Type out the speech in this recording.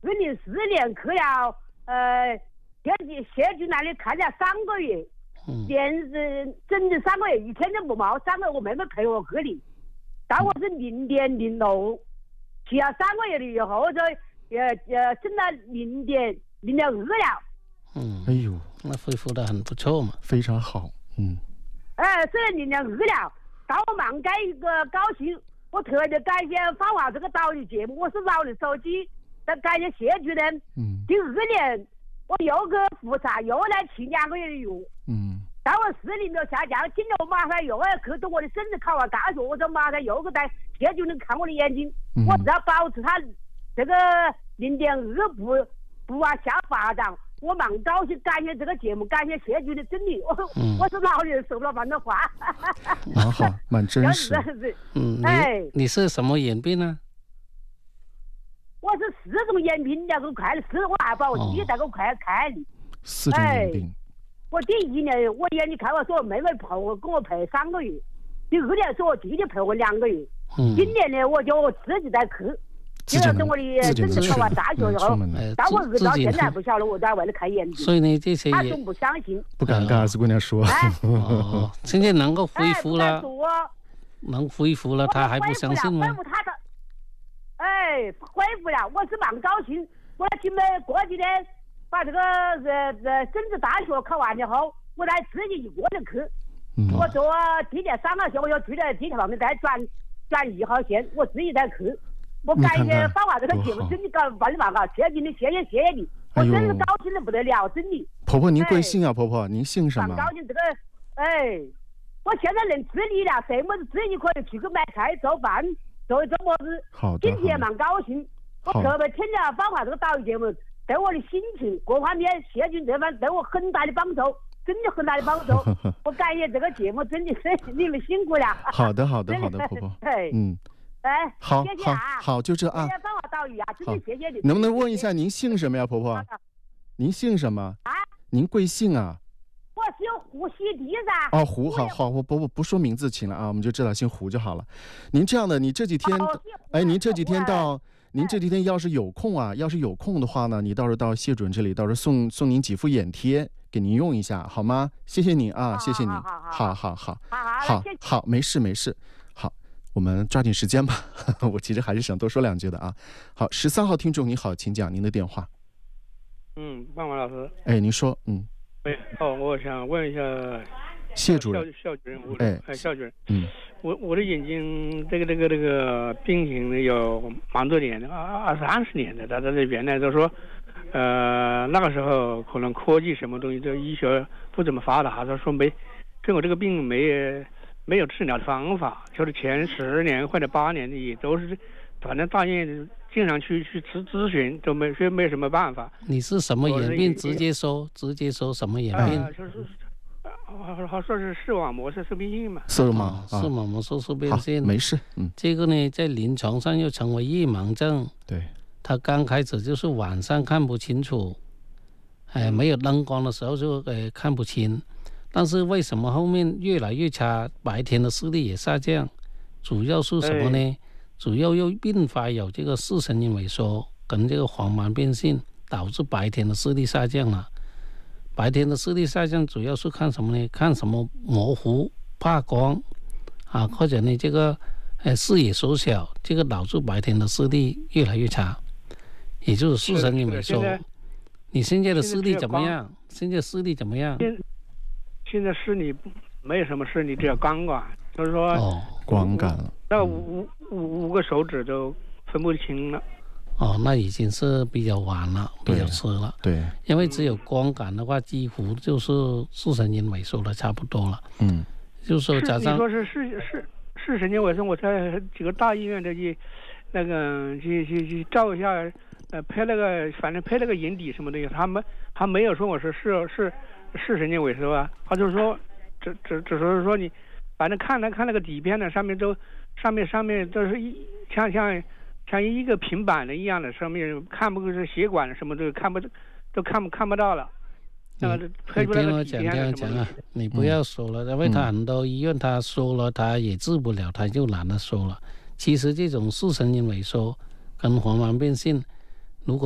2004年去了谢军那里看了3个月，连整整3个月，一天都不冒，3个月我妹妹陪我去的。到我是0.06，去了3个月了以后，我说整到0.02了。 哎呦， 那恢复的很不错嘛， 非常好。 虽然0.02了，但我蛮感一个高兴。我特别感谢芳华这个导游节目，我是老的手机，再感谢谢主任。第2年我又去复查，又来去2个月的用。但我视力没有下降，今年我马上又要去读我的省直考完大学，我说马上又去带谢主任看我的眼睛，我只要保持他这个0.2不往下发展。我蛮高兴，感谢这个节目，感谢谢主任整理。我是老人说了蛮多话， 蛮好，蛮真实。 你是什么眼病呢？ 我是4种眼病，那个快了4，我还把我弟那个快看的。 4种眼病。 我第1年我眼睛看我说我妹妹陪我跟我陪3个月，第2年说我弟弟陪我2个月，今年呢我就自己在去。就是等我的真正考完大学以后，但我儿子到现在还不晓得我在外头开眼睛， 所以呢这些他总不相信， 不敢跟儿子姑娘说。 现在能够恢复了，能恢复了，他还不相信吗？ 恢复了，我是蛮高兴。我准备过几天把这个政治大学考完以后，我再自己一个人去。我说地铁3号线，我要去了地铁旁边再转1号线，我自己再去。我感谢芳华这个节目，真的搞办的蛮好，谢谢你，谢谢你，我真是高兴的不得了，真的。 婆婆您贵姓啊？婆婆您姓什么？ 蛮高兴这个，我现在能自理了，什么自己可以去买菜做饭，做么子。 好的。 今天蛮高兴，我特别听了芳华这个导游节目，对我的心情各方面，谢军这方对我很大的帮助，真的很大的帮助。我感谢这个节目，真的是你们辛苦了。 好的，婆婆。好，就这啊。 谢谢芳华导游啊，真的谢谢你。 能不能问一下您姓什么呀，婆婆？您姓什么？您贵姓啊？ 我姓胡，西迪噻。 胡，好，我不说名字请了啊，我们就知道姓胡就好了。您这样的，你这几天，您这几天要是有空的话呢，你到时候到谢主任这里，到时候送您几副眼贴给您用一下，好吗？谢谢你啊，谢谢你。好，没事。好，我们抓紧时间吧。我其实还是想多说2句的啊。好，13号听众你好，请讲您的电话。 万万老师。 您说。 我想问一下谢主任。 肖主任，肖主任。我的眼睛这个病情有蛮多年的，20-30年的。他在原来都说，那个时候可能科技什么东西，这医学不怎么发达，他说跟我这个病没有治疗的方法，就是前10年或者8年的也都是，反正大医院经常去咨询，都没什么办法。 你是什么眼病？直接说什么眼病？ 好说是视网膜色素变性嘛。 视网膜色素变性。 没事。 这个呢，在临床上又称为夜盲症。 对。 它刚开始就是晚上看不清楚，没有灯光的时候就看不清。但是为什么后面越来越差，白天的视力也下降？主要是什么呢？主要又并发有这个视神经萎缩跟这个黄斑变性，导致白天的视力下降了。白天的视力下降主要是看什么呢？看什么模糊、怕光啊，或者呢这个视野缩小，这个导致白天的视力越来越差，也就是视神经萎缩。你现在的视力怎么样？现在视力怎么样？ 现在视力没有什么视力，只有光感，就是说光感了。 那五个手指都分不清了。 那已经是比较晚了，比较迟了。 对， 因为只有光感的话，几乎就是视神经萎缩的差不多了。就是说加上你说是视神经萎缩，我在几个大医院的去照一下，反正拍那个眼底什么的，他没有说我是视神经萎缩啊，他就说只是说你反正看那个底片呢，上面都是像一个平板的一样的，上面看不是血管什么都看不到了。 你听我讲啊，你不要说了，因为他很多医院他说了他也治不了，他就懒得说了。其实这种视神经萎缩跟黄斑变性